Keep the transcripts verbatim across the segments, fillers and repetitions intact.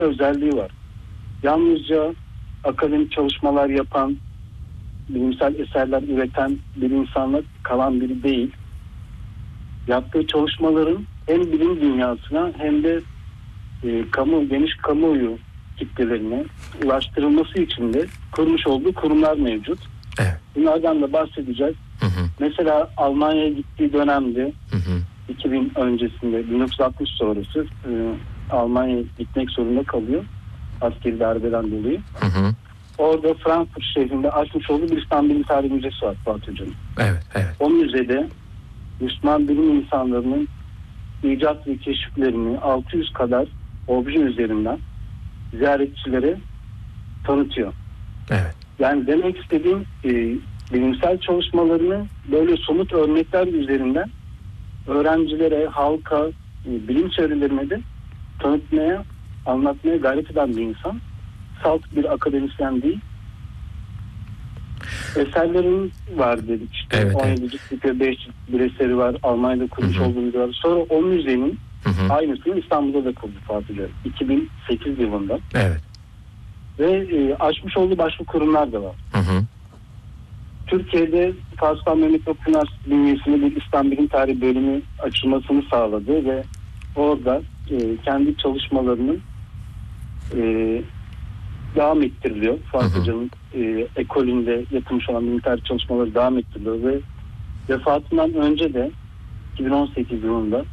özelliği var. Yalnızca akademik çalışmalar yapan, bilimsel eserler üreten bir insanla kalan biri değil. Yaptığı çalışmaların hem bilim dünyasına hem de e, kamu, geniş kamuoyu kitlelerine ulaştırılması için de kurmuş olduğu kurumlar mevcut. Evet. Bunlardan da bahsedeceğiz. Hı hı. Mesela Almanya'ya gittiği dönemde hı hı. iki bin öncesinde, bin dokuz yüz altmış sonrası e, Almanya'ya gitmek zorunda kalıyor. Askeri darbeden dolayı. Hı hı. Orada Frankfurt şehrinde açmış olduğu bir İslam Bilim Tarihi Müzesi var Fuat Hoca'nın. Evet, evet. O müzede Müslüman bilim insanlarının icat ve keşiflerini altı yüz kadar obje üzerinden ziyaretçilere tanıtıyor. Evet. Yani demek istediğim e, bilimsel çalışmalarını böyle somut örnekler üzerinden öğrencilere, halka, e, bilim çevrelerine de tanıtmaya, anlatmaya gayret eden bir insan. Salt bir akademisyen değil. Eserlerin var dedik işte. Evet, on yedi ciltlik ve beş ciltlik bir eseri var. Almanya'da kurmuş olduğu bir var. Sonra o müzenin hı hı. aynısını İstanbul'da da kurdu Fuat Hoca. iki bin sekiz yılında. Evet. Ve e, açmış olduğu başka kurumlar da var. Hı hı. Türkiye'de Fatih Sultan Mehmet Paşa Üniversitesi bünyesinde bir İslam Bilim Tarihi bölümü açılmasını sağladı ve orada e, kendi çalışmalarının e, devam ettiriliyor. Fatih Hoca'nın e, ekolünde yapılmış olan bilim tarihi çalışmaları devam ettiriliyor ve vefatından önce de iki bin on sekiz yılında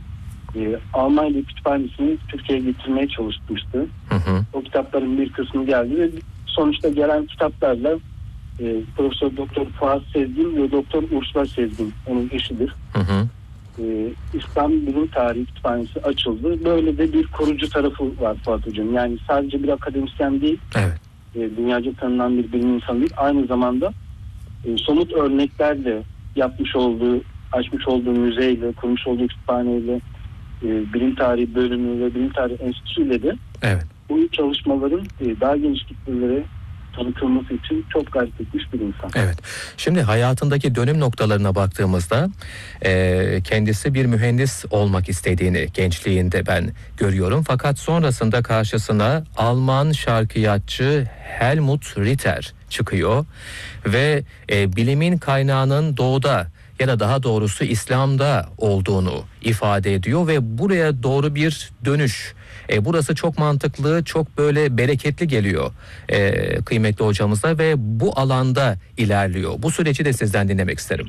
e, Almanya kütüphanesini Türkiye'ye getirmeye çalışmıştı. Hı hı. O kitapların bir kısmı geldi ve sonuçta gelen kitaplarla e, Profesör Doktor Fuat Sezgin ve Doktor Ursula Sezgin onun eşidir. Hı hı. E, İslam Bilim Tarihi Kütüphanesi açıldı. Böyle de bir kurucu tarafı var Fuat Hocam. Yani sadece bir akademisyen değil, evet. e, dünyaca tanınan bir bilim insanı değil. Aynı zamanda e, somut örneklerle yapmış olduğu, açmış olduğu müzeyle, kurmuş olduğu kütüphaneyle, e, bilim tarihi bölümü ve bilim tarihi enstitüsüyle de evet. bu çalışmaların e, daha geniş kitlelere tanıtılması için çok gayret etmiş bir insan. Evet. Şimdi hayatındaki dönüm noktalarına baktığımızda e, kendisi bir mühendis olmak istediğini gençliğinde ben görüyorum. Fakat sonrasında karşısına Alman şarkiyatçı Helmut Ritter çıkıyor ve e, bilimin kaynağının doğuda ya da daha doğrusu İslam'da olduğunu ifade ediyor ve buraya doğru bir dönüş. E, burası çok mantıklı, çok böyle bereketli geliyor e, kıymetli hocamıza ve bu alanda ilerliyor. Bu süreci de sizden dinlemek isterim.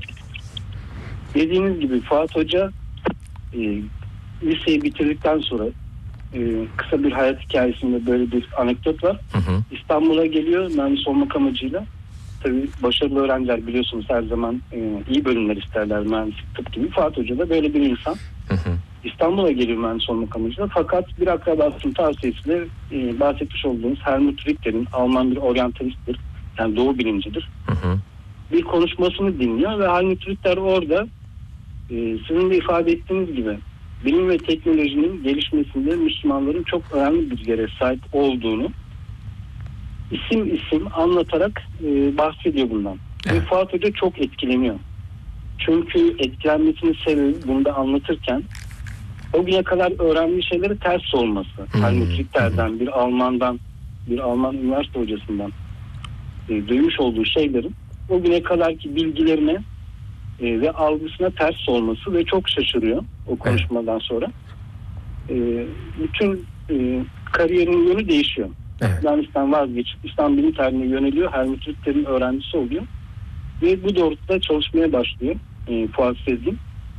Dediğiniz gibi Fuat Hoca e, liseyi bitirdikten sonra e, kısa bir hayat hikayesinde böyle bir anekdot var. Hı hı. İstanbul'a geliyor mühendis olmak amacıyla. Tabii başarılı öğrenciler biliyorsunuz her zaman e, iyi bölümler isterler, mühendislik, tıp gibi. Fuat Hoca da böyle bir insan. Hı hı. İstanbul'a geliyor mühendis olmak amacıyla. Fakat bir akrabasının tavsiyesiyle e, bahsetmiş olduğunuz Helmut Ritter'in, Alman bir oryantalisttir. Yani doğu bilimcidir. Hı hı. Bir konuşmasını dinliyor ve Helmut Ritter orada e, sizin de ifade ettiğiniz gibi bilim ve teknolojinin gelişmesinde Müslümanların çok önemli bir yere sahip olduğunu isim isim anlatarak e, bahsediyor bundan. Evet. Ve Fuat Hoca çok etkileniyor. Çünkü etkilenmesinin sebebi bunu da anlatırken o güne kadar öğrendiği şeyleri ters olması. Hmm. Helmut Ritter'den, bir Alman'dan, bir Alman üniversite hocasından e, duymuş olduğu şeylerin o güne kadarki bilgilerine e, ve algısına ters olması ve çok şaşırıyor o konuşmadan evet. sonra. E, bütün e, kariyerin yönü değişiyor. Evet. İslam'dan vazgeçip İslam bilim tarihine yöneliyor. Helmut Ritter'in öğrencisi oluyor. Ve bu doğrultuda çalışmaya başlıyor e, Fuat Sezgin.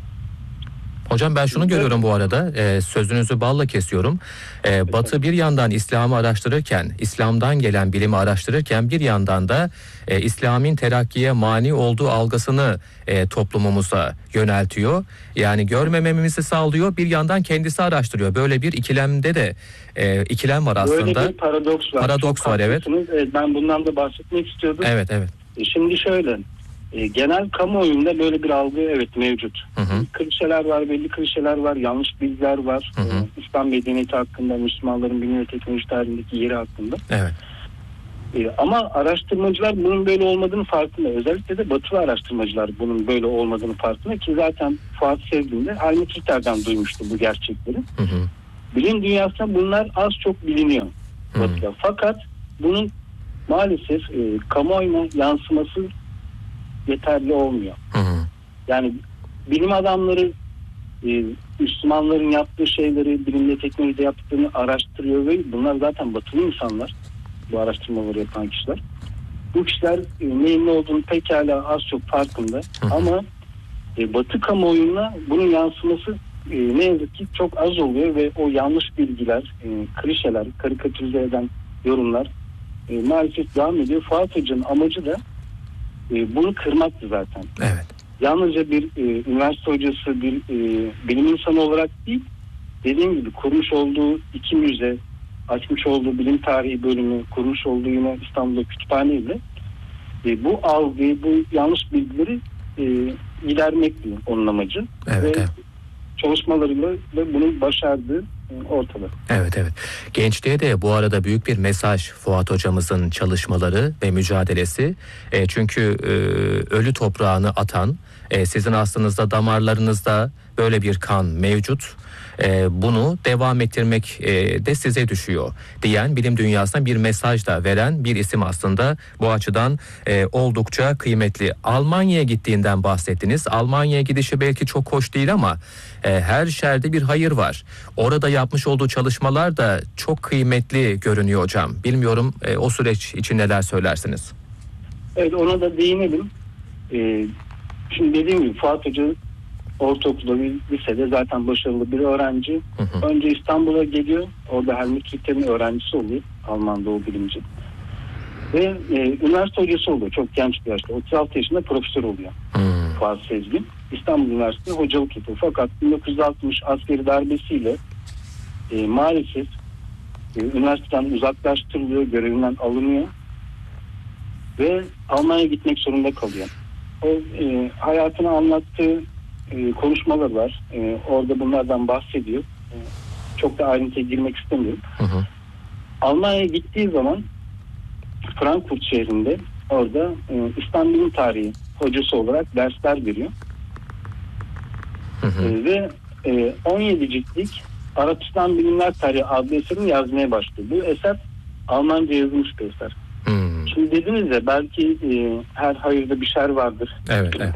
Hocam ben şunu görüyorum bu arada, e, sözünüzü balla kesiyorum. E, Batı bir yandan İslam'ı araştırırken, İslam'dan gelen bilimi araştırırken bir yandan da e, İslam'ın terakkiye mani olduğu algısını e, toplumumuza yöneltiyor. Yani görmememizi sağlıyor, bir yandan kendisi araştırıyor. Böyle bir ikilemde de e, ikilem var aslında. Böyle bir paradoks var. Paradoks Çok var evet. evet. Ben bundan da bahsetmek istiyordum. Evet evet. E, şimdi şöyle. E, genel kamuoyunda böyle bir algı evet mevcut. Hı hı. Klişeler var, belli klişeler var, yanlış bilgiler var. Hı hı. E, İslam medeniyeti hakkında, Müslümanların bilim ve teknoloji tarihindeki yeri hakkında. Evet. E, ama araştırmacılar bunun böyle olmadığını farkında. Özellikle de batılı araştırmacılar bunun böyle olmadığını farkında ki zaten Fuat Sezgin de Helmut Ritter'den duymuştu bu gerçekleri. Hı hı. bilim dünyasında bunlar az çok biliniyor. Hmm. Fakat bunun maalesef e, kamuoyuna yansıması yeterli olmuyor. Hmm. Yani bilim adamları e, Müslümanların yaptığı şeyleri, bilimle teknolojide yaptıklarını araştırıyor ve bunlar zaten batılı insanlar, bu araştırmaları yapan kişiler. Bu kişiler e, neyin ne olduğunu pekala az çok farkında. Hmm. Ama e, batı kamuoyuna bunun yansıması e, ne yazık ki çok az oluyor ve o yanlış bilgiler, e, klişeler, karikatürize eden yorumlar e, maalesef devam ediyor. Fuat Hoca'nın amacı da e, bunu kırmaktı zaten. Evet. Yalnızca bir e, üniversite hocası, bir e, bilim insanı olarak değil, dediğim gibi kurmuş olduğu iki müze, açmış olduğu bilim tarihi bölümü, kurmuş olduğu yine İstanbul'da kütüphaneyle e, bu algıyı, bu yanlış bilgileri e, gidermekti onun amacı. Evet, ve evet. Çalışmalarıyla da bunu başardığı ortada. Evet evet. Gençliğe de bu arada büyük bir mesaj Fuat hocamızın çalışmaları ve mücadelesi. E, çünkü e, ölü toprağını atan, e, sizin aslınızda damarlarınızda böyle bir kan mevcut. E, bunu devam ettirmek e, de size düşüyor diyen, bilim dünyasına bir mesaj da veren bir isim aslında. Bu açıdan e, oldukça kıymetli. Almanya'ya gittiğinden bahsettiniz. Almanya'ya gidişi belki çok hoş değil ama e, her şerde bir hayır var. Orada yapmış olduğu çalışmalar da çok kıymetli görünüyor hocam. Bilmiyorum e, o süreç için neler söylersiniz? Evet, ona da değinelim. E, şimdi dediğim gibi Fuat Hoca ortaokulda, bir lisede zaten başarılı bir öğrenci. Hı hı. Önce İstanbul'a geliyor. Orada Helmut Ritter'in öğrencisi oluyor. Alman doğu bilimci. Ve e, üniversite hocası oluyor. Çok genç bir yaşta. otuz altı yaşında profesör oluyor. Hı. Fuat Sezgin. İstanbul Üniversitesi'nde hocalık yapıyor. Fakat bin dokuz yüz altmış askeri darbesiyle e, maalesef e, üniversiteden uzaklaştırılıyor. Görevinden alınıyor. Ve Almanya'ya gitmek zorunda kalıyor. O e, hayatını anlattığı E, konuşmalar var. E, orada bunlardan bahsediyor. E, çok da ayrıntıya girmek istemiyorum. Hı hı. Almanya'ya gittiği zaman Frankfurt şehrinde orada e, İslam bilim tarihi hocası olarak dersler veriyor. Hı hı. E, ve e, on yedi ciltlik Arap-İslam Bilimler Tarihi adlı eserini yazmaya başlıyor. Bu eser Almanca yazılmış bir eser. Hı. Şimdi dediniz ya, belki e, her hayırda bir şer vardır. Evet, evet.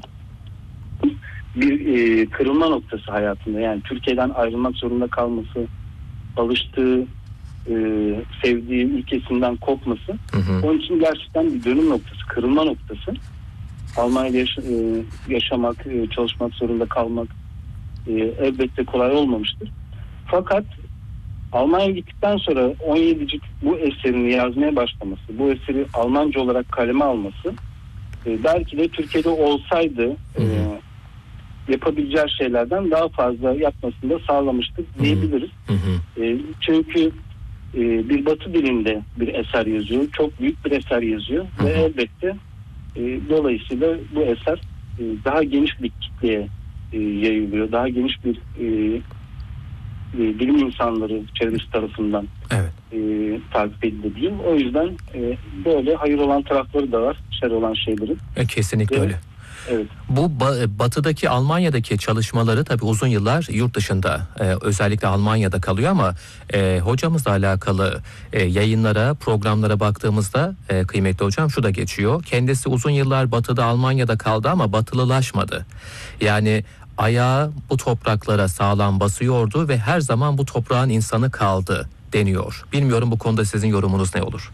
Bir e, kırılma noktası hayatında, yani Türkiye'den ayrılmak zorunda kalması, alıştığı, e, sevdiği ülkesinden kopması, hı hı. Onun için gerçekten bir dönüm noktası, kırılma noktası. Almanya'da yaş- e, yaşamak, e, çalışmak zorunda kalmak e, elbette kolay olmamıştır. Fakat Almanya'ya gittikten sonra on yedi cilt bu eserini yazmaya başlaması, bu eseri Almanca olarak kaleme alması, e, belki de Türkiye'de olsaydı hı hı. E, yapabileceği şeylerden daha fazla yapmasını da sağlamıştır diyebiliriz. Hı hı. E, çünkü e, bir Batı dilinde bir eser yazıyor. Çok büyük bir eser yazıyor. Hı hı. Ve elbette e, dolayısıyla bu eser e, daha geniş bir kitleye e, yayılıyor. Daha geniş bir e, e, bilim insanları çevresi tarafından evet. e, takip ediliyor. O yüzden e, böyle hayır olan tarafları da var. Şer olan şeylerin. E, kesinlikle evet. öyle. Evet. Bu batıdaki, Almanya'daki çalışmaları tabii uzun yıllar yurt dışında, e, özellikle Almanya'da kalıyor ama e, hocamızla alakalı e, yayınlara, programlara baktığımızda e, kıymetli hocam şu da geçiyor. Kendisi uzun yıllar batıda, Almanya'da kaldı ama batılılaşmadı. Yani ayağı bu topraklara sağlam basıyordu ve her zaman bu toprağın insanı kaldı deniyor. Bilmiyorum, bu konuda sizin yorumunuz ne olur?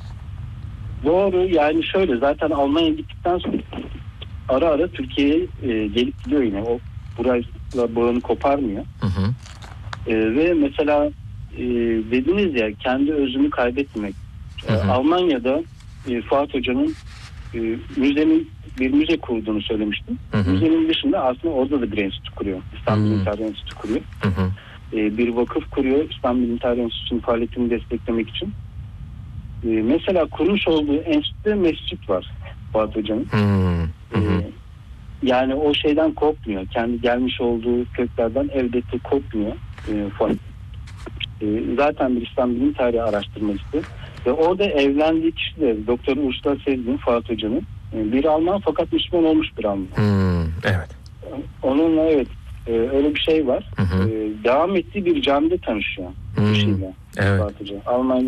Doğru, yani şöyle, zaten Almanya'ya gittikten sonra ara ara Türkiye'ye e, gelip gidiyor yine. O burayla bağını koparmıyor. Hı hı. E, ve mesela e, dediniz ya, kendi özünü kaybetmemek. Hı hı. E, Almanya'da e, Fuat Hoca'nın e, müzenin bir müze kurduğunu söylemiştim. Hı hı. Müzenin dışında aslında orada da bir enstitü kuruyor. İstanbul Bilim Tarihi Enstitüsü kuruyor. Hı hı. E, bir vakıf kuruyor İstanbul Bilim Tarihi Enstitüsü'nün faaliyetini desteklemek için. E, mesela kurmuş olduğu enstitüde mescit var Fuat Hoca'nın. Hı hı. Ee, yani o şeyden kopmuyor. Kendi gelmiş olduğu köklerden elbette kopmuyor. Ee, ee, zaten bir İslam bilim tarihi araştırmacısı. Ve orada evlendiği kişi de Doktor Ursula Sezgin, Fuat Hoca'nın. Ee, bir Alman fakat Müslüman olmuş bir Alman. Hmm, evet. Onunla evet Ee, öyle bir şey var. Hı hı. Ee, devam ettiği bir camide tanışıyor. Hmm, Kişiyle. evet. Fuat Hoca. Almanya